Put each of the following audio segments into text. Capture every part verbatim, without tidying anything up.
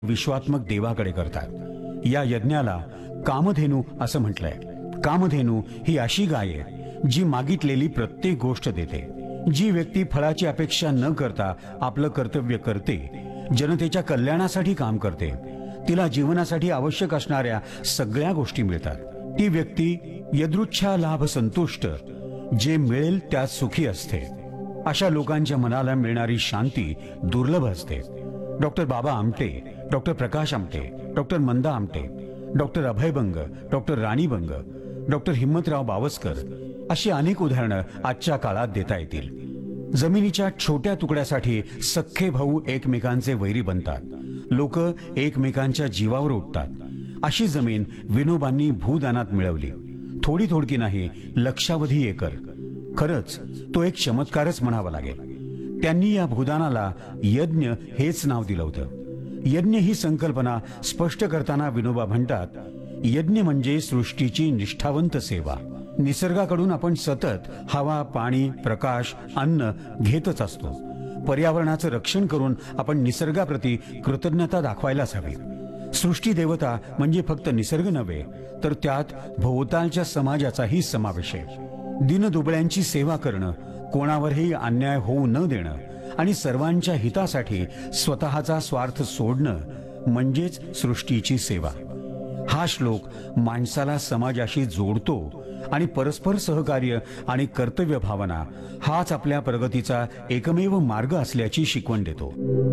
विश्वात्मक देवाकडे करतात। या यज्ञाला कामधेनू असं म्हटलंय। कामधेनू ही अशी गाय आहे जी मागितलेली प्रत्येक गोष्ट देते। जी व्यक्ती फळाची अपेक्षा न करता आपलं कर्तव्य करते, जनतेच्या कल्याणासाठी काम करते, तिला जीवनासाठी आवश्यक असणाऱ्या सगळ्या गोष्टी मिळतात। ती व्यक्ती यदृच्छा लाभ संतुष्ट, जे मिळेल त्यात सुखी असते। अशा लोकांच्या मनाला मिळणारी शांती दुर्लभ असते। Doctor Baba Amte, doctor Prakash Amte, doctor मंदा Amte, doctor Abhay Bang, doctor Rani Bang, doctor Himmatrao Bawaskar अशी अनेक उदाहरणं आजच्या काळात देता येतील। जमिनीच्या छोट्या तुकड्यासाठी सख्खे भाऊ एकमेकांचे वैरी बनतात। लोक एकमेकांच्या जीवावर उठतात। अशी जमीन विनोबांनी भूदानात मिळवली। थोडी थोडकी नाही, लक्षावधी एकर। खरंच तो एक चमत्कारच म्हणावा लागेल। त्यांनी या भूदानाला यज्ञ हेच नाव दिलं होतं। यज्ञ ही संकल्पना स्पष्ट करताना विनोबा म्हणतात, यज्ञ म्हणजे सृष्टीची निष्ठावंत सेवा। निसर्गाकडून आपण सतत हवा, पाणी, प्रकाश, अन्न घेतच असतो। पर्यावरणाचं रक्षण करून आपण निसर्गाप्रती कृतज्ञता दाखवायलाच हवी। सृष्टी देवता म्हणजे फक्त निसर्ग नव्हे, तर त्यात भोवतालच्या समाजाचाही समावेश आहे। दीनदुबळ्यांची सेवा करणं, कोणावरही अन्याय होऊ न देणं आणि सर्वांच्या हितासाठी स्वतःचा स्वार्थ सोडणं म्हणजेच सृष्टीची सेवा। हा श्लोक माणसाला समाजाशी जोडतो आणि परस्पर सहकार्य आणि कर्तव्य भावना हाच आपल्या प्रगतीचा एकमेव मार्ग असल्याची शिकवण देतो।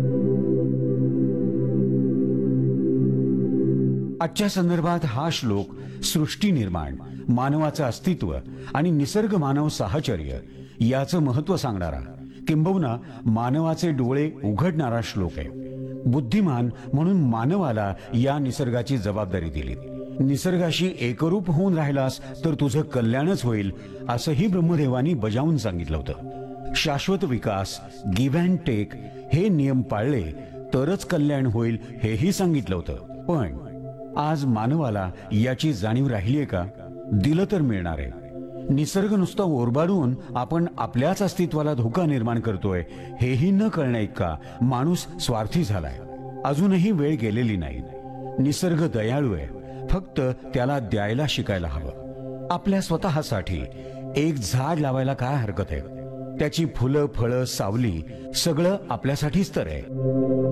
आजच्या संदर्भात हा श्लोक सृष्टी निर्माण, मानवाचं अस्तित्व आणि निसर्ग मानव साहचर्य याचं महत्त्व सांगणारा, किंबहुना मानवाचे डोळे उघडणारा श्लोक आहे। बुद्धिमान म्हणून मानवाला या निसर्गाची जबाबदारी दिली। निसर्गाशी एकरूप होऊन राहिलास तर तुझं कल्याणच होईल, असंही ब्रह्मदेवानी बजावून सांगितलं होतं। शाश्वत विकास, गिव्ह अँड टेक हे नियम पाळले तरच कल्याण होईल, हेही सांगितलं होतं। पण आज मानवाला याची जाणीव राहिलीये का? दिलं तर मिळणार आहे। निसर्ग नुसतं ओरबाडून आपण आपल्याच अस्तित्वाला धोका निर्माण करतोय, हेही न कळण्याइतका माणूस स्वार्थी झालाय। अजूनही वेळ गेलेली नाही। निसर्ग दयाळू आहे, फक्त त्याला द्यायला शिकायला हवं। आपल्या स्वतःसाठी एक झाड लावायला काय हरकत आहे? त्याची फुलं, फळं, सावली सगळं आपल्यासाठीच तर आहे।